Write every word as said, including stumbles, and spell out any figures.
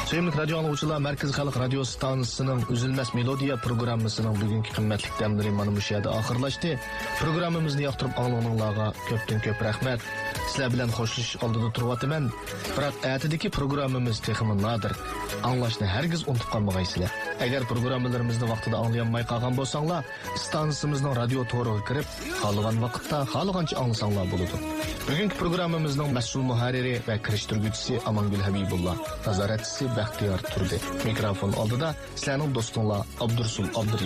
Sevimli radyo anlıqçılar, Merkez Xalq Radio Stansiyasının Üzülməz Melodiya programmasının bugünkü qimmatli dəmləri mana bu yerdə axırlaşdı. Proqramımızı yaxtırıb anlığınlarga köpdən köp rəhmət. Sizlər bilan xoşluş aldığında turvatıman. Biroq ətidəki proqramımız texmi nadir. Anlaşını hərgiz unutub qalmağaysızlar. Əgər proqramlarımızı vaxtida anlayanmay qalğan bolsanglar, stansiyamızın radio toruğa kirib, xalığan vaqtda, xalığanca anlasanglar boludu. Bugünkü proqramımızın məsul muharriri və kirişdirgüçüsü Amangül Habibullah, nazaratçısı Baxtiyar Turdi. Mikrofon aldıda sizlərning dostunlar Abdursul Abduriyev.